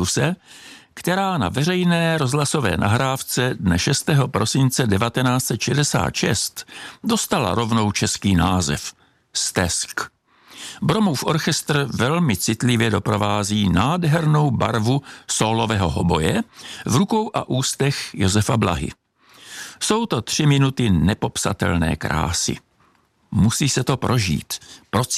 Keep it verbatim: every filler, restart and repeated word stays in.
Sibeliuse, která na veřejné rozhlasové nahrávce dne šestého prosince devatenáct set šedesát šest dostala rovnou český název Stesk. Bromův orchestr velmi citlivě doprovází nádhernou barvu sólového hoboje v rukou a ústech Josefa Blahy. Jsou to tři minuty nepopsatelné krásy. Musí se to prožít, procítit.